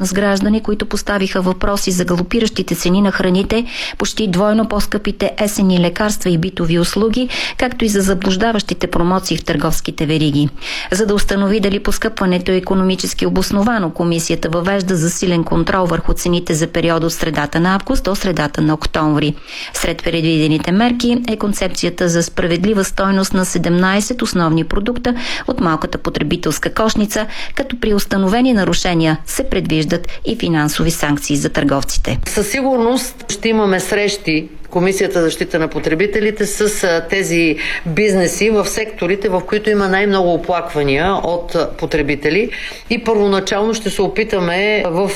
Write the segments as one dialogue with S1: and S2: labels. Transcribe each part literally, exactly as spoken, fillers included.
S1: с граждани, които поставиха въпроси за галопиращите цени на храните, почти двойно по-скъпите есенни лекарства и битови услуги, както и за заблуждаващите промоции в търговските вериги. За да установи дали поскъпването е икономически обосновано, комисията въвежда засилен контрол върху цените за период от средата на август до средата на октомври. Сред предвидените мерки е концепцията за справедлива стойност на седемнайсет основни продукта от малката потребителска кошница, като при установени нарушения се предвиждат и финансови санкции за търговците.
S2: Със сигурност ще имаме срещи Комисията за защита на потребителите с тези бизнеси в секторите, в които има най-много оплаквания от потребители, и първоначално ще се опитаме в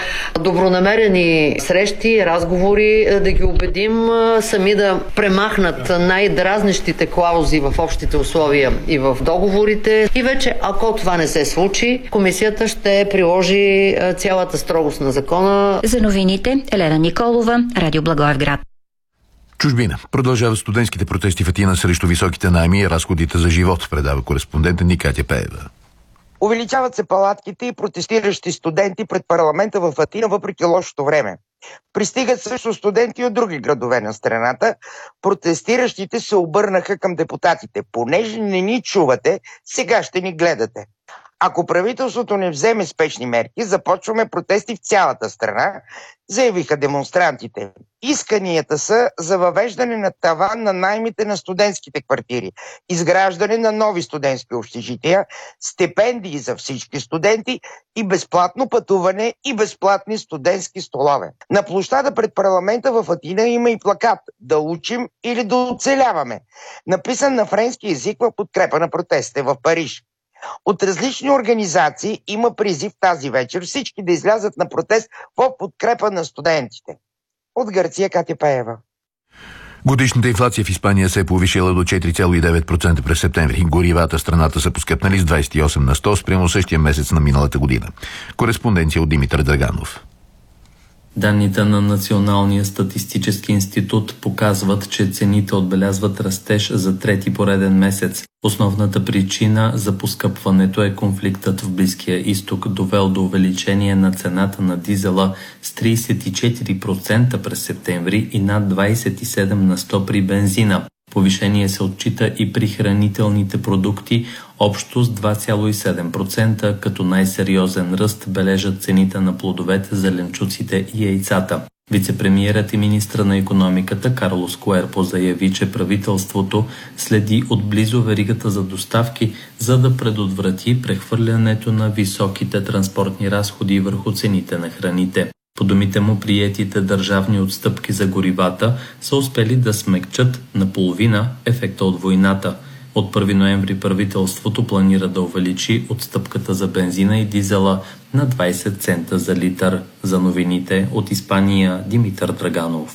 S2: добронамерени срещи, разговори да ги убедим сами да премахнат най-дразнещите клаузи в общите условия и в договорите. И вече, ако това не се случи, комисията ще приложи цялата строгост на закона.
S1: За новините, Елена Николова, Радио Благоевград.
S3: Чужбина. Продължават студентските протести в Атина срещу високите наеми и разходите за живот, предава кореспондентът ни Катя Пеева.
S4: Увеличават се палатките и протестиращи студенти пред парламента в Атина, въпреки лошото време. Пристигат също студенти от други градове на страната. Протестиращите се обърнаха към депутатите. Понеже не ни чувате, сега ще ни гледате. Ако правителството не вземе спешни мерки, започваме протести в цялата страна, заявиха демонстрантите. Исканията са за въвеждане на таван на наемите на студентските квартири, изграждане на нови студентски общежития, стипендии за всички студенти и безплатно пътуване и безплатни студентски столове. На площада пред парламента в Атина има и плакат "Да учим или да оцеляваме", написан на френски език в подкрепа на протестите в Париж. От различни организации има призив тази вечер всички да излязат на протест в подкрепа на студентите. От Гърция, Катя Пеева.
S3: Годишната инфлация в Испания се е повишила до четири цяло и девет процента през септември. Горивата в страната са поскъпнали с двайсет и осем на сто спрямо същия месец на миналата година. Кореспонденция от Димитър Драганов.
S5: Данните на Националния статистически институт показват, че цените отбелязват растеж за трети пореден месец. Основната причина за поскъпването е конфликтът в Близкия изток, довел до увеличение на цената на дизела с трийсет и четири процента през септември и над двайсет и седем на сто при бензина. Повишение се отчита и при хранителните продукти, общо с два цяло и седем процента, като най-сериозен ръст бележат цените на плодовете, зеленчуците и яйцата. Вицепремиерът и министър на икономиката Карлос Куерпо заяви, че правителството следи отблизо веригата за доставки, за да предотврати прехвърлянето на високите транспортни разходи върху цените на храните. По думите му, приетите държавни отстъпки за горивата са успели да смекчат наполовина ефекта от войната. От първи ноември правителството планира да увеличи отстъпката за бензина и дизела на двайсет цента за литър. За новините от Испания, Димитър Драганов.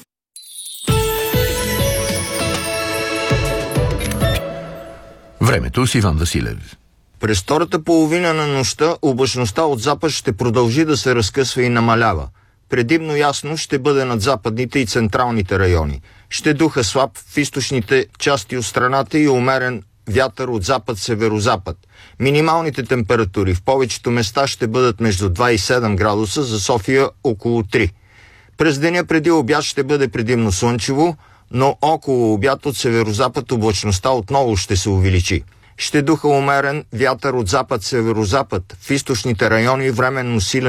S3: Времето с Иван Василев.
S6: През втората половина на нощта облачността от запад ще продължи да се разкъсва и намалява. Предимно ясно ще бъде над западните и централните райони. Ще духа слаб в източните части от страната и умерен вятър от запад-северозапад. Минималните температури в повечето места ще бъдат между два и седем градуса, за София около три. През деня преди обяд ще бъде предимно слънчево, но около обяд от северозапад облачността отново ще се увеличи. Ще духа умерен вятър от запад-северозапад, в източните райони временно силен